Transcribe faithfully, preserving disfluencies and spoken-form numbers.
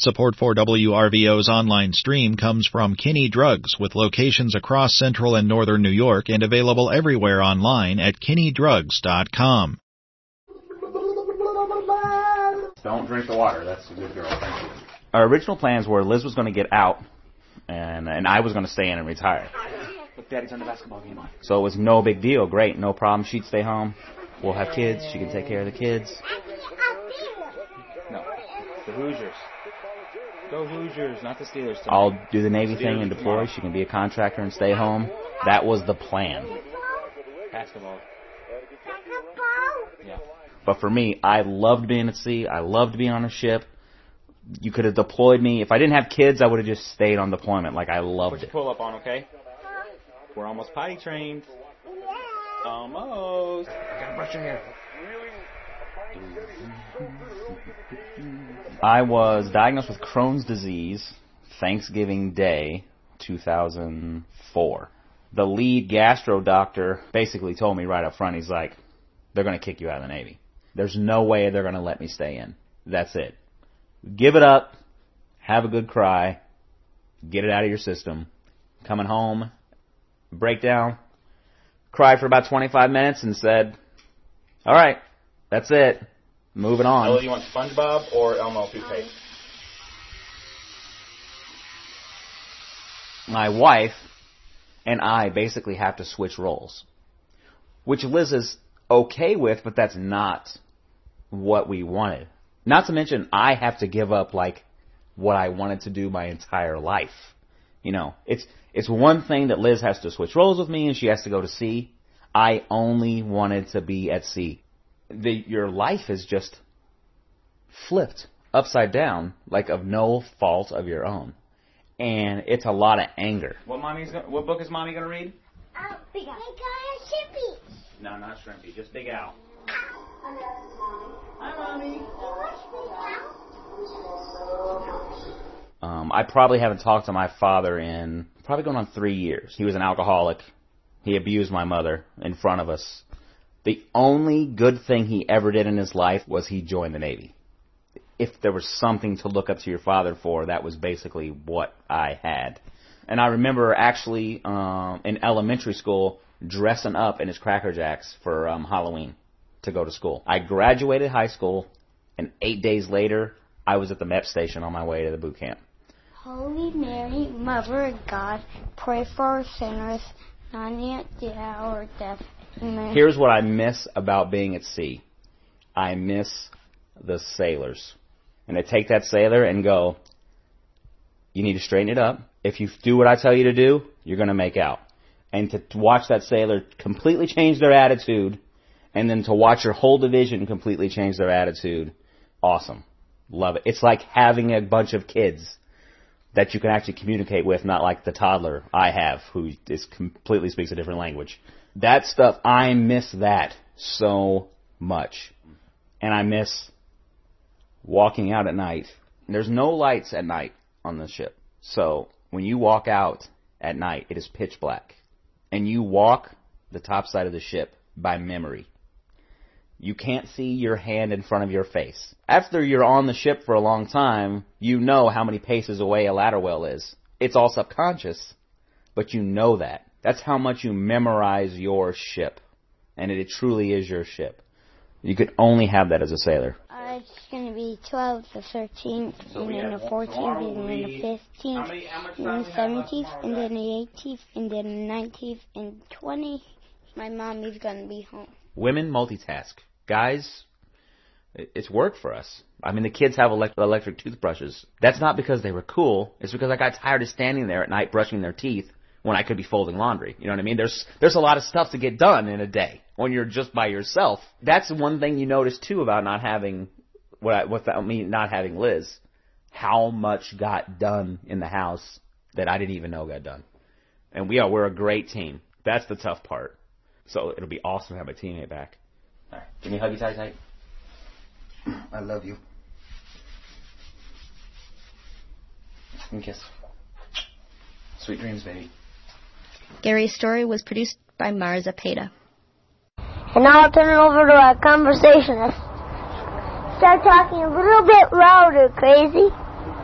Support for W R V O's online stream comes from Kinney Drugs, with locations across central and northern New York and available everywhere online at kinney drugs dot com. Don't drink the water. That's a good girl. Thank you. Our original plans were Liz was going to get out, and and I was going to stay in and retire. Look, Daddy turned the basketball game on. So it was no big deal. Great, no problem. She'd stay home. We'll have kids. She can take care of the kids. No, the Hoosiers. Go Hoosiers, not the Steelers. Tonight. I'll do the Navy Steelers thing and deploy. Tomorrow. She can be a contractor and stay home. That was the plan. Basketball. Yeah. But for me, I loved being at sea. I loved being on a ship. You could have deployed me. If I didn't have kids, I would have just stayed on deployment. Like, I loved Put it. Put your pull-up on, okay? We're almost potty trained. Yeah. Almost. I gotta brush your hair. I was diagnosed with Crohn's disease Thanksgiving Day, two thousand four. The lead gastro doctor basically told me right up front, he's like, they're going to kick you out of the Navy. There's no way they're going to let me stay in. That's it. Give it up, have a good cry, get it out of your system. Coming home, break down, cried for about twenty-five minutes and said, all right, that's it. Moving on. Ella, you want SpongeBob or Elmo toothpaste? My wife and I basically have to switch roles, which Liz is okay with, but that's not what we wanted. Not to mention, I have to give up, like, what I wanted to do my entire life. You know, it's it's one thing that Liz has to switch roles with me and she has to go to sea. I only wanted to be at sea. The, your life is just flipped upside down, like of no fault of your own. And it's a lot of anger. What mommy's go- what book is Mommy going to read? Uh, Big Al. Shrimpy. No, not Shrimpy. Just Big Al. Hi, Mommy. Um, I probably haven't talked to my father in probably going on three years. He was an alcoholic. He abused my mother in front of us. The only good thing he ever did in his life was he joined the Navy. If there was something to look up to your father for, that was basically what I had. And I remember actually um, in elementary school dressing up in his Cracker Jacks for um, Halloween to go to school. I graduated high school, and eight days later, I was at the M E P station on my way to the boot camp. Holy Mary, Mother of God, pray for our sinners, not at the hour of death. Amen. Here's what I miss about being at sea. I miss the sailors. And I take that sailor and go, you need to straighten it up. If you do what I tell you to do, you're going to make out. And to, to watch that sailor completely change their attitude, and then to watch your whole division completely change their attitude, awesome. Love it. It's like having a bunch of kids that you can actually communicate with, not like the toddler I have who is completely speaks a different language. That stuff, I miss that so much. And I miss walking out at night. There's no lights at night on the ship. So when you walk out at night, it is pitch black. And you walk the top side of the ship by memory. You can't see your hand in front of your face. After you're on the ship for a long time, you know how many paces away a ladder well is. It's all subconscious, but you know that. That's how much you memorize your ship. And it, it truly is your ship. You could only have that as a sailor. Uh, it's going to be twelve, the thirteenth, so and then the fourteenth, and then the fifteenth, and then the seventeenth, and then the eighteenth, and then the nineteenth, and twentieth. My mommy's going to be home. Women multitask. Guys, it's work for us. I mean, the kids have elect- electric toothbrushes. That's not because they were cool. It's because I got tired of standing there at night brushing their teeth when I could be folding laundry. You know what I mean? There's there's a lot of stuff to get done in a day when you're just by yourself. That's one thing you notice, too, about not having, what I, without me not having Liz, how much got done in the house that I didn't even know got done. And we are, we're a great team. That's the tough part. So it'll be awesome to have my teammate back. All right, give me a huggy tight tight. I love you. Give me a kiss. Sweet dreams, baby. Gary's story was produced by Mara Zapata. And now I'll turn it over to our conversationist. Start talking a little bit louder, Crazy.